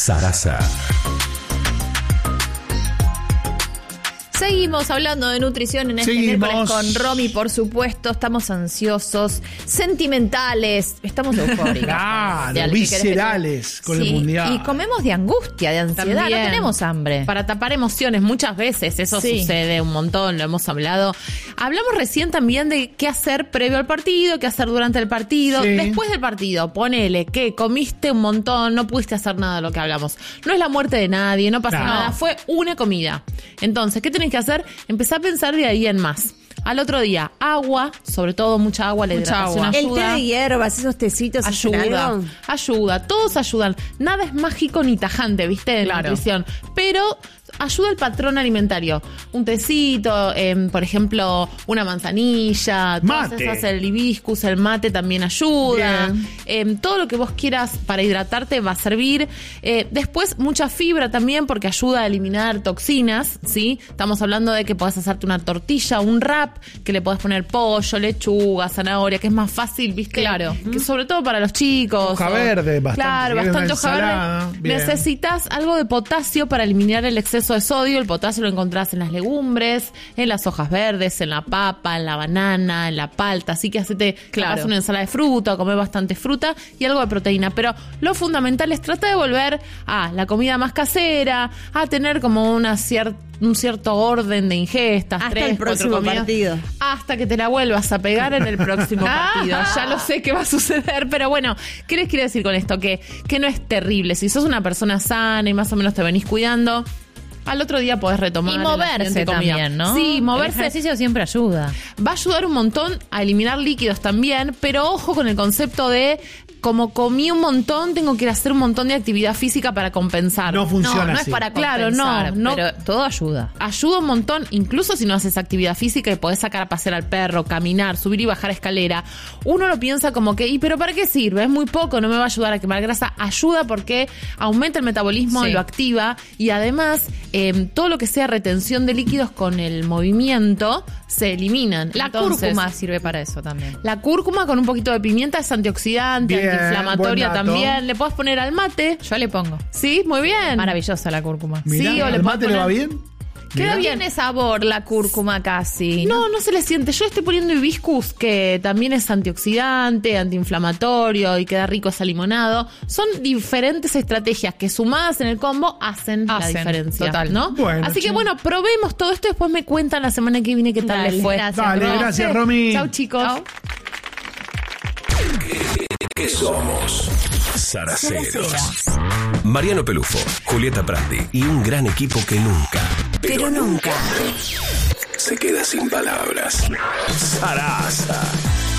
Sarasa. Seguimos hablando de nutrición en este miércoles con Romy, por supuesto. Estamos ansiosos, sentimentales, estamos eufóricos. Claro, viscerales con el mundial. Y comemos de angustia, de ansiedad, También. no tenemos hambre. Para tapar emociones, muchas veces eso sucede un montón, lo hemos hablado. Hablamos recién también de qué hacer previo al partido, qué hacer durante el partido, después del partido. Ponele que comiste un montón, no pudiste hacer nada de lo que hablamos. No es la muerte de nadie, no pasa nada, fue una comida. Entonces, ¿qué tenés que hacer? Empezá a pensar de ahí en más. Al otro día, agua, sobre todo mucha agua, la hidratación ayuda. El té de hierbas, esos tecitos ayuda, todos ayudan. Nada es mágico ni tajante, ¿viste? De la nutrición, pero ayuda el patrón alimentario. Un tecito, por ejemplo, una manzanilla, todas esas, el hibiscus, el mate también ayuda. Todo lo que vos quieras para hidratarte va a servir. Después, mucha fibra también, porque ayuda a eliminar toxinas, ¿sí? Estamos hablando de que podés hacerte una tortilla, un wrap, que le podés poner pollo, lechuga, zanahoria, que es más fácil, ¿viste? Claro. Que sobre todo para los chicos. Hoja verde, bastante. Claro, bastante hoja verde. Necesitas algo de potasio para eliminar el exceso de sodio. El potasio lo encontrás en las legumbres, en las hojas verdes, en la papa, en la banana, en la palta. Así que hacete una ensalada de fruta, comer bastante fruta y algo de proteína. Pero lo fundamental es tratar de volver a la comida más casera, a tener como un cierto orden de ingestas. Hasta el próximo partido. Hasta que te la vuelvas a pegar en el próximo partido. Ya lo sé que va a suceder, pero bueno, ¿qué les quiero decir con esto? Que no es terrible. Si sos una persona sana y más o menos te venís cuidando, al otro día podés retomar. Y moverse también, ¿no? Sí, moverse. El ejercicio siempre ayuda. Va a ayudar un montón a eliminar líquidos también, pero ojo con el concepto de como comí un montón, tengo que ir a hacer un montón de actividad física para compensar. No funciona No así. es para compensar, no, pero todo ayuda. Ayuda un montón, incluso si no haces actividad física y podés sacar a pasear al perro, caminar, subir y bajar escalera. Uno lo piensa como que, pero ¿para qué sirve? Es muy poco, no me va a ayudar a quemar grasa. Ayuda porque aumenta el metabolismo y lo activa. Y además, todo lo que sea retención de líquidos con el movimiento se eliminan. La cúrcuma sirve para eso también. La cúrcuma con un poquito de pimienta es antioxidante, antiinflamatoria también. Le podés poner al mate. Yo le pongo. Sí, muy bien. Maravillosa la cúrcuma. Mirá, sí, o ¿el mate le va bien? Queda bien de sabor la cúrcuma casi. No se le siente. Yo estoy poniendo hibiscus, que también es antioxidante, antiinflamatorio y queda rico ese limonado. Son diferentes estrategias que sumadas en el combo hacen la diferencia. Total, ¿no? Bueno, así que bueno, probemos todo esto y después me cuentan la semana que viene qué tal les fue. Gracias, Romy. Chau, chicos. Chau. ¿Qué somos? Saraceros. Mariano Pelufo, Julieta Prandi y un gran equipo que nunca, pero nunca se queda sin palabras. Sarasa.